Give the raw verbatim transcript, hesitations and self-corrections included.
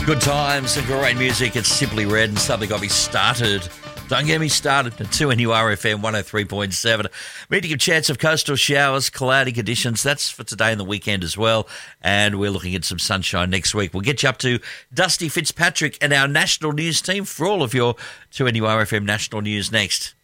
Good times and great music. It's Simply Red and something got me started. Don't get me started at two N U R F M one oh three point seven. Medium chance of coastal showers, cloudy conditions. That's for today and the weekend as well. And we're looking at some sunshine next week. We'll get you up to Dusty Fitzpatrick and our national news team for all of your two N U R F M national news next.